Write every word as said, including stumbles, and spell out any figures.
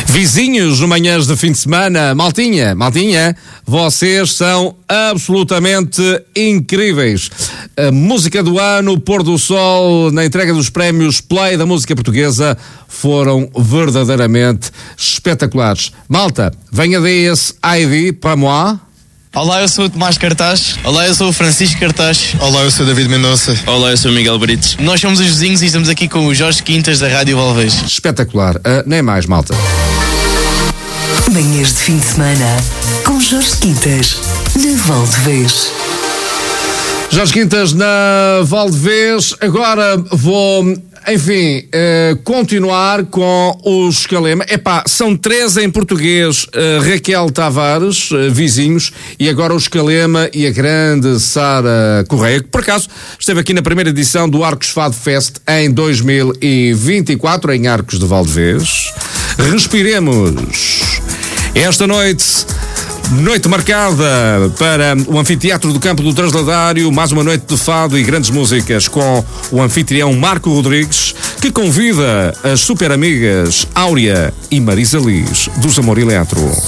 Vizinhos no Manhãs de Fim de Semana, maltinha, maltinha, vocês são absolutamente incríveis. A música do ano, Pôr do Sol, na entrega dos prémios Play da música portuguesa, foram verdadeiramente espetaculares. Malta, venha daí esse I D para moi. Olá, eu sou o Tomás Cartaz. Olá, eu sou o Francisco Cartaz. Olá, eu sou o David Mendonça. Olá, eu sou o Miguel Brites. Nós somos os vizinhos e estamos aqui com o Jorge Quintas da Rádio Valvez. Espetacular, uh, nem mais, malta. Manhãs de Fim de Semana com Jorge Quintas na Valdevez. Jorge Quintas na Valdevez. Agora vou, enfim, uh, continuar com o escalema. Epá, são três em português. Uh, Raquel Tavares, uh, vizinhos, e agora o escalema e a grande Sara Correia, que por acaso esteve aqui na primeira edição do Arcos Fado Fest em dois mil e vinte e quatro, em Arcos de Valdevez. Respiremos. Esta noite, noite marcada para o Anfiteatro do Campo do Transladário, mais uma noite de fado e grandes músicas com o anfitrião Marco Rodrigues, que convida as super amigas Áurea e Marisa Liz, dos Amor Eletro.